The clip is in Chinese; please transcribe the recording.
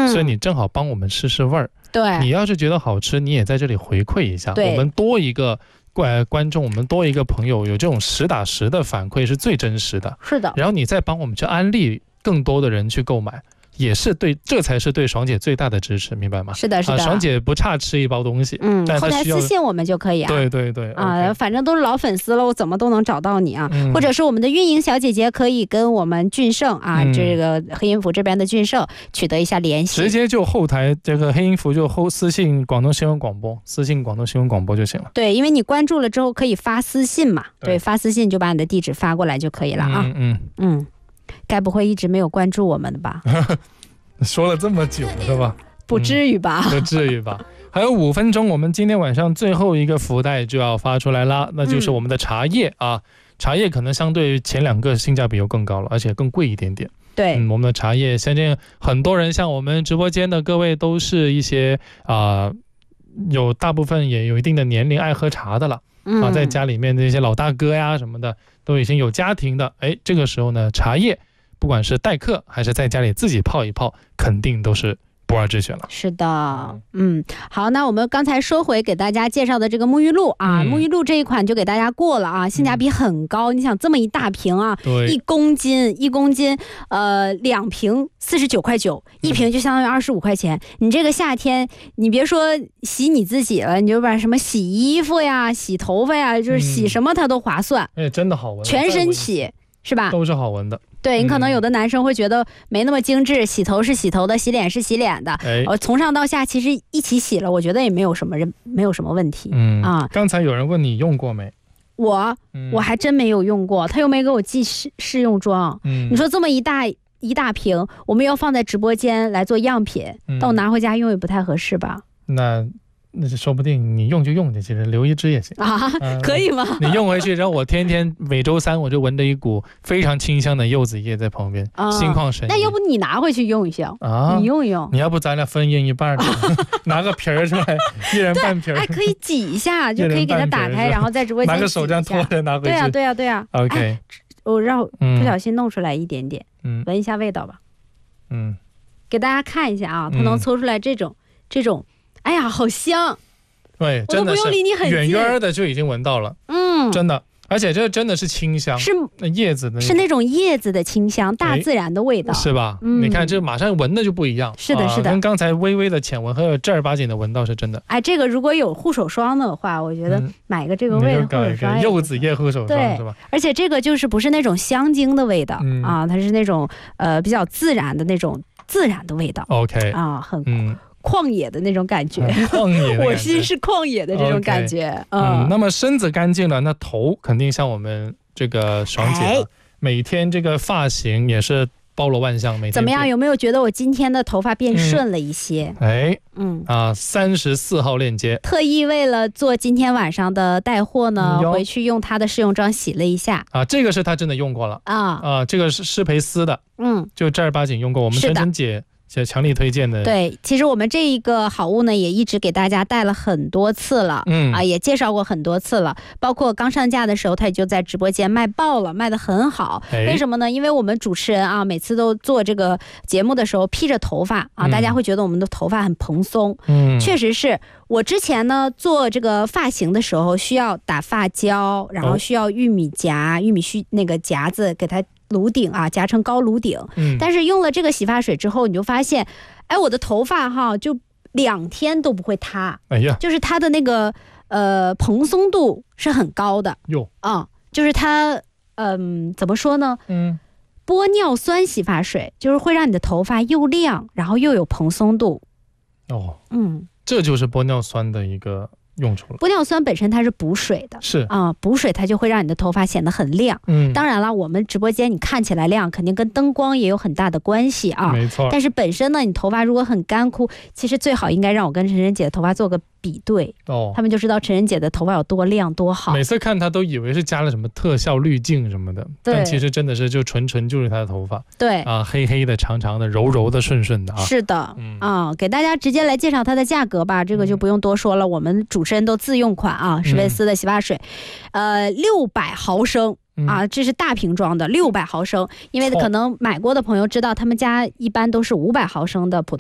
所以你正好帮我们试试味儿。 对， 你要是觉得好吃，你也在这里回馈一下，我们多一个观众，我们多一个朋友，有这种实打实的反馈是最真实的。 是的， 然后你再帮我们去安利更多的人去购买，也是对，这才是对爽姐最大的支持，明白吗？ 是的，是的。 爽姐不差吃一包东西，但后台私信我们就可以啊。 对对对啊，反正都是老粉丝了，我怎么都能找到你啊。或者是我们的运营小姐姐可以跟我们俊盛啊，这个黑音符这边的俊盛取得一下联系， 直接就后台这个黑音符就私信广东新闻广播，私信广东新闻广播就行了。 对，因为你关注了之后可以发私信嘛，对，发私信就把你的地址发过来就可以了啊。该不会一直没有关注我们的吧？ 说了这么久是吧？ 不至于吧？ 不至于吧？还有5分钟，我们今天晚上最后一个福袋就要发出来啦，那就是我们的茶叶啊。茶叶可能相对前2个性价比又更高了，而且更贵一点点。 对， 我们的茶叶，相信很多人像我们直播间的各位都是一些有大部分也有一定的年龄爱喝茶的了。在家里面的一些老大哥呀什么的都已经有家庭的，这个时候呢，茶叶不管是待客还是在家里自己泡一泡，肯定都是不二之选了。 是的，好，那我们刚才说回给大家介绍的这个沐浴露啊，沐浴露这一款就给大家过了啊，性价比很高。你想这么一大瓶啊，1公斤，2瓶49.9块，1瓶就相当于25块钱。你这个夏天，你别说洗你自己了，你就把什么洗衣服呀、洗头发呀，就是洗什么它都划算。 真的好闻， 全身洗是吧？ 都是好闻的。 对，你可能有的男生会觉得没那么精致，洗头是洗头的，洗脸是洗脸的，从上到下其实一起洗了，我觉得也没有什么问题。 刚才有人问你用过没？ 我还真没有用过，他又没给我寄试用装。你说这么一大瓶，我们要放在直播间来做样品，但我拿回家用也不太合适吧？ 那说不定你用就用，其实留一支也行啊，可以吗？ 你用回去，然后我天天每周3我就闻着一股非常清香的柚子叶在旁边，心旷神怡。 那要不你拿回去用一下啊？你用一用。 你要不咱俩分一半拿个瓶儿出来，一人半瓶儿。 可以挤一下，就可以给它打开，然后在直播间拿个手这样拖着拿回去。 对呀。 OK， 我让不小心弄出来一点点，闻一下味道吧。给大家看一下啊，它能搓出来这种。哎呀，好香！ 对，真的是远远的就已经闻到了，真的，而且这真的是清香， 是叶子的， 是那种叶子的清香，大自然的味道， 是吧？你看这马上闻的就不一样， 是的， 跟刚才微微的浅闻和正儿八经的闻到是真的。 这个如果有护手霜的话，我觉得买个这个味的护手霜， 柚子叶护手霜是吧？ 而且这个就是不是那种香精的味道它是那种比较自然的那种自然的味道。 OK 很旷野的那种感觉，我心是旷野的这种感觉。 那么身子干净了，那头肯定像我们这个爽姐每天这个发型也是包罗万象。每天怎么样？有没有觉得我今天的头发变顺了一些 ？34号链接， 特意为了做今天晚上的带货呢，回去用它的试用装洗了一下这个是他真的用过了这个是施培斯的，就正儿八经用过，我们晨晨姐强力推荐的。 对，其实我们这一个好物呢，也一直给大家带了很多次了，也介绍过很多次了。包括刚上架的时候，它也就在直播间卖爆了，卖得很好。为什么呢？因为我们主持人每次都做这个节目的时候披着头发大家会觉得我们的头发很蓬松。确实是我之前呢做这个发型的时候需要打发胶，然后需要玉米须那个夹子给它颅顶夹成高颅顶，但是用了这个洗发水之后，你就发现，我的头发就2天都不会塌，就是它的那个蓬松度是很高的就是它怎么说呢？玻尿酸洗发水就是会让你的头发又亮，然后又有蓬松度。 这就是玻尿酸的一个用处了。 玻尿酸本身它是补水的， 是补水它就会让你的头发显得很亮。当然了，我们直播间你看起来亮，肯定跟灯光也有很大的关系没错。 但是本身呢，你头发如果很干枯，其实最好应该让我跟晨晨姐的头发做个比对他们就知道晨晨姐的头发有多亮多好。 每次看她都以为是加了什么特效滤镜什么的，但其实真的是就纯就是她的头发。 对黑黑的长长的柔柔的顺顺的是的给大家直接来介绍它的价格吧，这个就不用多说了，我们主持人都自用款施维斯的洗发水，600毫升这是大瓶装的600毫升，因为可能买过的朋友知道他们家一般都是500毫升的普通